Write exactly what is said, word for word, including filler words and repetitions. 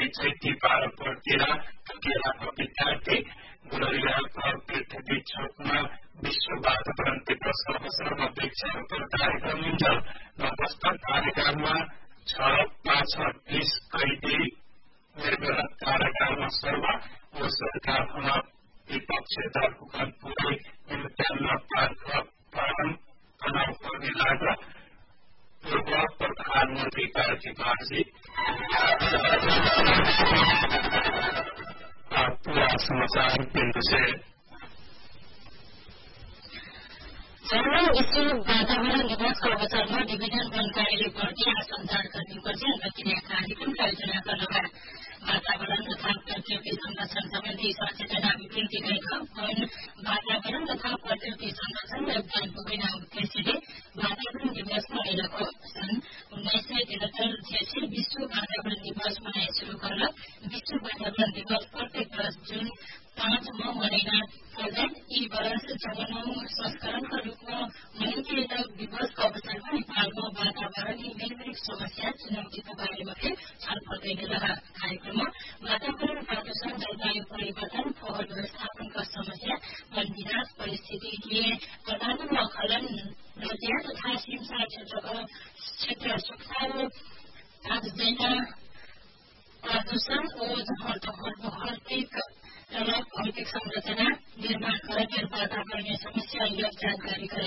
चैती पारपतिर केराको विद्यार्थी गुररियाको पृथ्वी चोकमा विश्व वातावरण दिवस अवसरमा वृक्षारोपण कार्यक्रम हुन्छ। नवस्थ कार्यक्रममा छ पाँच बीस कैदी निर्गत कारागारमा सर्व ओ सरकारमा विपक्षी दलको पुरै निम्त्यानमा पालन तनाव गर्ने लाग्यो। पूर्व प्रधानमन्त्री कार्की बाजी पूरा समाचार बिंदु से जर्मन विश्व वातावरण दिवसको अवसरमा डिभिजन वन कार्यालय प्रति सञ्चार गर्नुपर्छ गतिले कार्यक्रमका आयोजना गर्नका वातावरण तथा प्रकृति संरक्षण सम्बन्धी सचेतना विकृति गरेको वन वातावरण तथा प्रकृति संरक्षण र ज्ञानको बिना उद्देश्यले वातावरण दिवस मनाइरहेको सन् उन्नाइस सय त्रिहत्तर छेसी विश्व वातावरण दिवस मनाइ शुरू गर्न विश्व वातावरण दिवस प्रत्येक वर्ष जुन पाँचमा मनाइन पर्दा यी वर्ष चौवन्नौ संस्करणका रूपमा मनाइने दिवसको अवसरमा नेपालको वातावरणीय वैश्विक समस्या चुनौतीको बारेमा फेरि छलफल गरिरहेका कार्यक्रममा वातावरण प्रदूषण जलवायु परिवर्तन फोहोर व्यवस्थापनका समस्या वन विनाश परिस्थितिकीय वातावरण रक्षा तथा सिमसा क्षेत्रको क्षेत्र सुखाउ आजैना प्रदूषण ओ भौतिक र भौतिक संरचना निर्माण गरेर वातावरणीय समस्या यो जानकारी गरे।